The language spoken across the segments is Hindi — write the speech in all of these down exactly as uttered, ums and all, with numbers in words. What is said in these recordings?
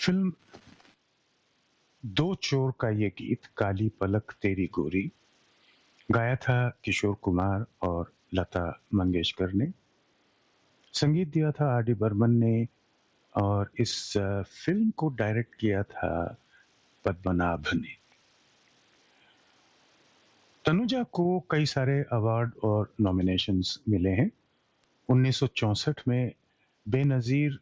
फिल्म दो चोर का ये गीत काली पलक तेरी गोरी गाया था किशोर कुमार और लता मंगेशकर ने। संगीत दिया था आर डी बर्मन ने और इस फिल्म को डायरेक्ट किया था पद्मनाभ ने। तनुजा को कई सारे अवार्ड और नॉमिनेशंस मिले हैं। उन्नीस सौ चौसठ में बेनजीर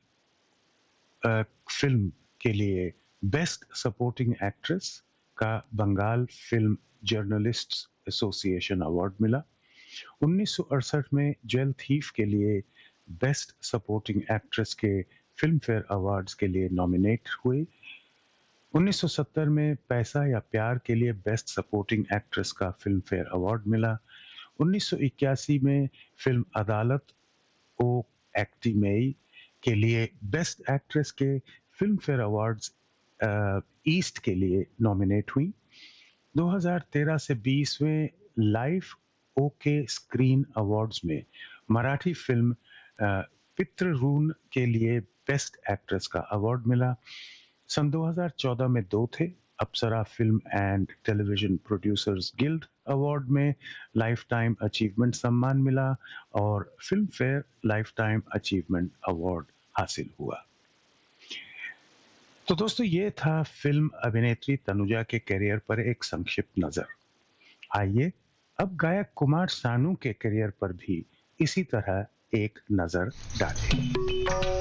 फिल्म के लिए बेस्ट सपोर्टिंग एक्ट्रेस का Bengal film journalists association award मिला। उन्नीस सौ अड़सठ में जेल थीफ के लिए बेस्ट सपोर्टिंग एक्ट्रेस के फिल्म फेयर अवार्ड्स के लिए नॉमिनेट हुए। उन्नीस सौ सत्तर में पैसा या प्यार के लिए बेस्ट सपोर्टिंग एक्ट्रेस का फिल्म फेयर अवार्ड मिला। उन्नीस सौ इक्यासी में फिल्म अदालत ओ एक्टी मई के लिए बेस्ट एक्ट्रेस के फिल्म फेयर अवार्ड्स ईस्ट के लिए नॉमिनेट हुई। दो हज़ार तेरह से बीस में लाइफ ओके स्क्रीन अवार्ड्स में मराठी फिल्म पितृऋण के लिए बेस्ट एक्ट्रेस का अवार्ड मिला। सन दो हज़ार चौदह में दो थे। अप्सरा film and television producers guild award में लाइफ टाइम अचीवमेंट सम्मान मिला और film fair life time achievement award हासिल हुआ। तो दोस्तों, ये था फिल्म अभिनेत्री तनुजा के करियर पर एक संक्षिप्त नजर। आइए अब गायक कुमार सानू के करियर पर भी इसी तरह एक नजर डालें।